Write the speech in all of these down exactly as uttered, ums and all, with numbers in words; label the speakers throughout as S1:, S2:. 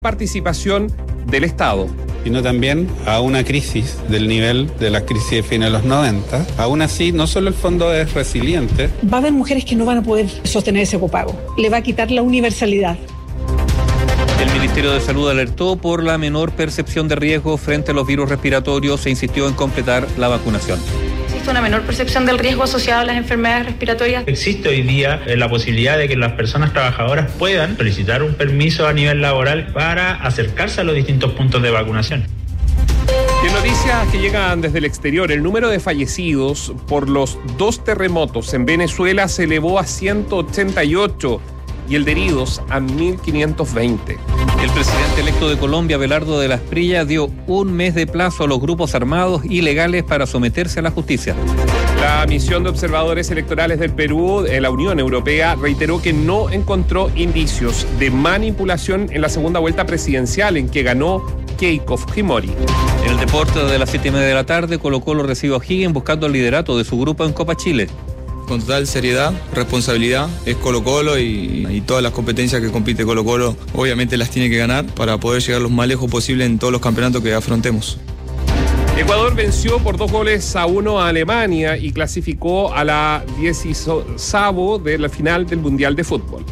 S1: participación del Estado.
S2: Sino también a una crisis del nivel de la crisis de fines de los noventa. Aún así, no solo el fondo es resiliente.
S3: Va a haber mujeres que no van a poder sostener ese copago. Le va a quitar la universalidad.
S4: El Ministerio de Salud alertó por la menor percepción de riesgo frente a los virus respiratorios e insistió en completar la vacunación.
S5: Existe una menor percepción del riesgo asociado a las enfermedades respiratorias.
S6: Existe hoy día la posibilidad de que las personas trabajadoras puedan solicitar un permiso a nivel laboral para acercarse a los distintos puntos de vacunación.
S1: Y en noticias que llegan desde el exterior, el número de fallecidos por los dos terremotos en Venezuela se elevó a ciento ochenta y ocho y el de heridos a mil quinientos veinte.
S4: El presidente electo de Colombia, Abelardo de la Espriella, dio un mes de plazo a los grupos armados ilegales para someterse a la justicia.
S1: La misión de observadores electorales del Perú, de la Unión Europea, reiteró que no encontró indicios de manipulación en la segunda vuelta presidencial en que ganó Keiko Fujimori.
S4: En el deporte de las siete y media de la tarde, Colo-Colo recibió a Higgins buscando el liderato de su grupo en Copa Chile.
S7: Con total seriedad, responsabilidad, es Colo-Colo y, y todas las competencias que compite Colo-Colo obviamente las tiene que ganar para poder llegar lo más lejos posible en todos los campeonatos que afrontemos.
S1: Ecuador venció por dos goles a uno a Alemania y clasificó a la dieciséisava de la final del Mundial de Fútbol.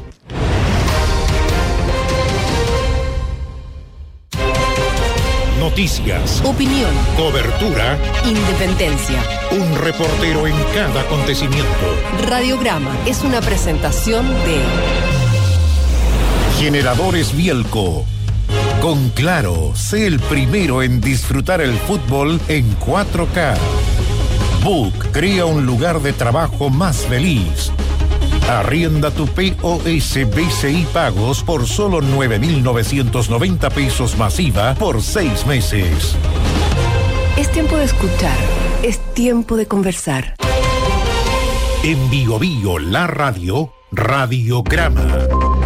S8: Noticias,
S9: opinión,
S8: cobertura,
S9: independencia.
S8: Un reportero en cada acontecimiento.
S9: Radiograma es una presentación de
S8: Generadores Bielco. Con Claro, sé el primero en disfrutar el fútbol en cuatro K. Book crea un lugar de trabajo más feliz. Arrienda tu P O S B C I Pagos por solo nueve mil novecientos noventa pesos masiva por seis meses.
S9: Es tiempo de escuchar, es tiempo de conversar.
S8: En Bio Bio, la radio, Radiograma.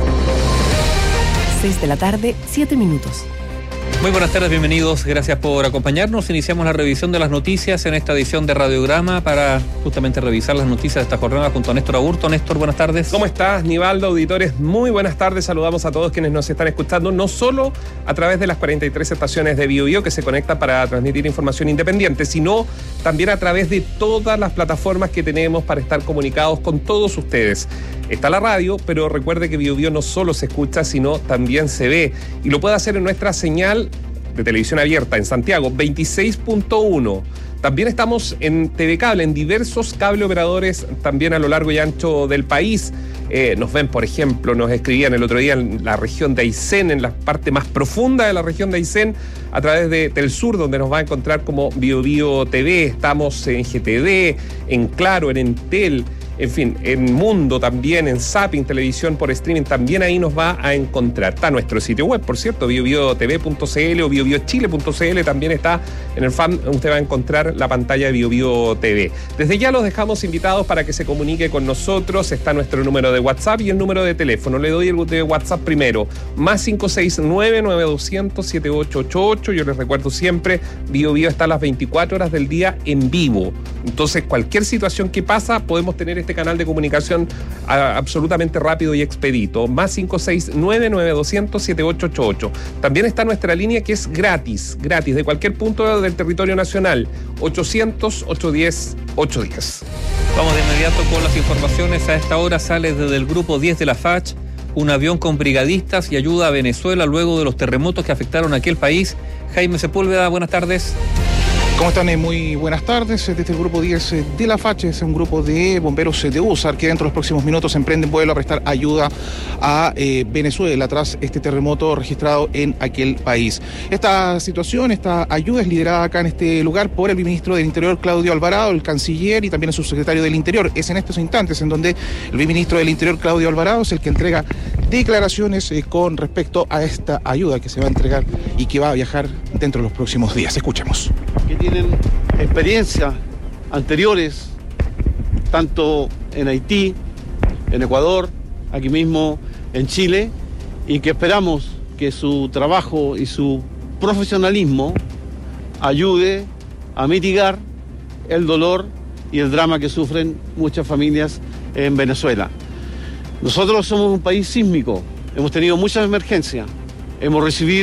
S9: seis de la tarde, siete minutos.
S4: Muy buenas tardes, bienvenidos, gracias por acompañarnos. Iniciamos la revisión de las noticias en esta edición de Radiograma para justamente revisar las noticias de esta jornada junto a Néstor Aburto. Néstor, buenas tardes.
S1: ¿Cómo estás, Nivaldo? Auditores, muy buenas tardes. Saludamos a todos quienes nos están escuchando, no solo a través de las cuarenta y tres estaciones de Bio Bio que se conectan para transmitir información independiente, sino también a través de todas las plataformas que tenemos para estar comunicados con todos ustedes. Está la radio, pero recuerde que Bio Bio no solo se escucha, sino también se ve. Y lo puede hacer en nuestra señal de televisión abierta en Santiago, veintiséis punto uno. También estamos en T V Cable, en diversos cable operadores también a lo largo y ancho del país. Eh, nos ven, por ejemplo, nos escribían el otro día en la región de Aysén, en la parte más profunda de la región de Aysén, a través de Telsur, donde nos va a encontrar como Bio Bio T V. Estamos en G T D, en Claro, en Entel, en fin, en Mundo también, en Zapping, televisión por streaming, también ahí nos va a encontrar. Está nuestro sitio web, por cierto, bio bio t v punto c l o bio bio chile punto c l, también está en el fan, usted va a encontrar la pantalla de Bio Bio T V. Desde ya los dejamos invitados para que se comunique con nosotros, está nuestro número de WhatsApp y el número de teléfono. Le doy el de WhatsApp primero, más cinco seis nueve, nueve dos cero cero, siete ocho ocho ocho. Yo les recuerdo siempre, Bio Bio está a las veinticuatro horas del día en vivo. Entonces, cualquier situación que pasa, podemos tener este canal de comunicación a, absolutamente rápido y expedito. Más cinco seis nueve, nueve dos cero cero, siete ocho ocho ocho. También está nuestra línea que es gratis, gratis, de cualquier punto del territorio nacional. ochocientos, ochocientos diez, ochocientos diez.
S4: Vamos de inmediato con las informaciones. A esta hora sale desde el grupo diez de la F A C H un avión con brigadistas y ayuda a Venezuela luego de los terremotos que afectaron a aquel país. Jaime Sepúlveda, buenas tardes.
S10: ¿Cómo están? Muy buenas tardes. Desde el grupo diez de la F A C H, es un grupo de bomberos de U S A R que dentro de los próximos minutos emprenden vuelo a prestar ayuda a eh, Venezuela tras este terremoto registrado en aquel país. Esta situación, esta ayuda es liderada acá en este lugar por el viceministro del Interior, Claudio Alvarado, el canciller y también el subsecretario del Interior. Es en estos instantes en donde el viceministro del Interior, Claudio Alvarado, es el que entrega declaraciones eh, con respecto a esta ayuda que se va a entregar y que va a viajar dentro de los próximos días. Escuchemos.
S11: Que tienen experiencias anteriores, tanto en Haití, en Ecuador, aquí mismo en Chile, y que esperamos que su trabajo y su profesionalismo ayude a mitigar el dolor y el drama que sufren muchas familias en Venezuela. Nosotros somos un país sísmico, hemos tenido muchas emergencias hemos recibido